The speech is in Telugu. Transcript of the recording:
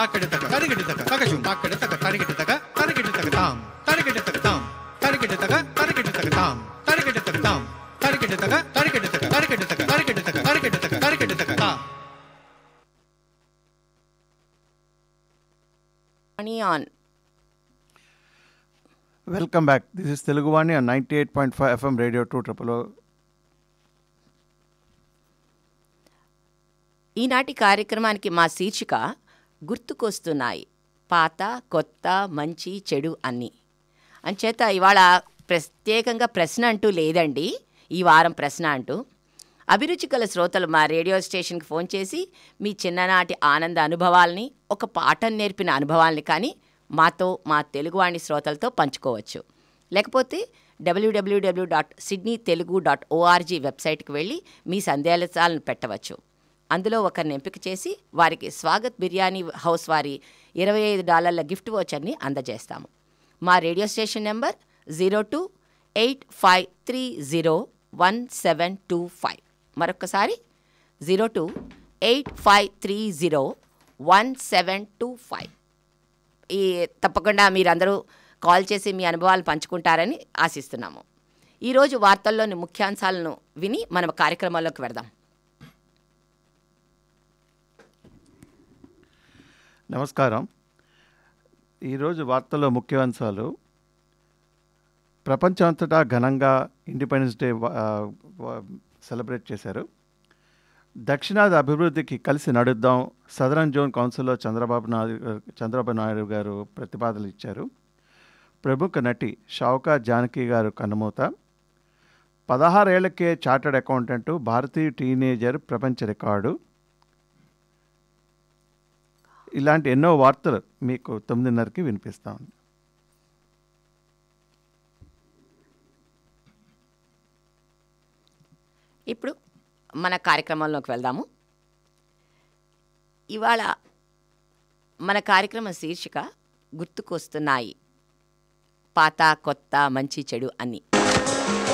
తాకిడతక తరిగిడతక తగజుం తాకిడతక తరిగిడతక తరిగిడతక తాం తరిగిడతక తాం తరిగిడతక తరిగిడతక తాం తరిగిడతక తాం తరిగిడతక తరిగిడతక తరిగిడతక తరిగిడతక తరిగిడతక తరిగిడతక తా. Welcome back. This is Teluguvani on 98.5 FM radio 200. ఈనాటి కార్యక్రమానికి మా శీర్షిక గుర్తుకొస్తున్నాయి పాత కొత్త మంచి చెడు అన్నీ. అంచేత ఇవాళ ప్రత్యేకంగా ప్రశ్న అంటూ లేదండి. ఈ వారం ప్రశ్న అంటూ అభిరుచి గల శ్రోతలు మా రేడియో స్టేషన్కి ఫోన్ చేసి మీ చిన్ననాటి ఆనంద అనుభవాల్ని, ఒక పాఠం నేర్పిన అనుభవాల్ని కానీ మాతో, మా తెలుగువాణి శ్రోతలతో పంచుకోవచ్చు. లేకపోతే www.sydneytelugu.org వెబ్సైట్కి వెళ్ళి మీ సందేశాలను పెట్టవచ్చు. అందులో ఒకరిని ఎంపిక చేసి వారికి స్వాగత్ బిర్యానీ హౌస్ వారి $25 గిఫ్ట్ వోచర్ని అందజేస్తాము. మా రేడియో స్టేషన్ నెంబర్ 0285301725. మరొకసారి 0285301725. ఈ తప్పకుండా మీరందరూ కాల్ చేసి మీ అనుభవాలు పంచుకుంటారని ఆశిస్తున్నాము. ఈరోజు వార్తల్లోని ముఖ్యాంశాలను విని మనం కార్యక్రమాల్లోకి వెళదాం. నమస్కారం. ఈరోజు వార్తల్లో ముఖ్యాంశాలు: ప్రపంచమంతటా ఘనంగా ఇండిపెండెన్స్ డే సెలబ్రేట్ చేశారు. దక్షిణాది అభివృద్ధికి కలిసి నడుద్దాం సదరన్ జోన్ కౌన్సిల్లో చంద్రబాబు నాయుడు గారు ప్రతిపాదనలు ఇచ్చారు. ప్రముఖ నటి షౌకాత్ జానకి గారు కన్నుమూత. 16 ఏళ్లకే చార్టర్డ్ అకౌంటెంట్, భారతీయ టీనేజర్ ప్రపంచ రికార్డు. ఇలాంటి ఎన్నో వార్తలు మీకు 9:30కి వినిపిస్తాం. ఇప్పుడు మన కార్యక్రమంలోకి వెళ్దాము. ఇవాళ మన కార్యక్రమం శీర్షిక గుర్తుకొస్తున్నాయి పాత కొత్త మంచి చెడు అన్నీ.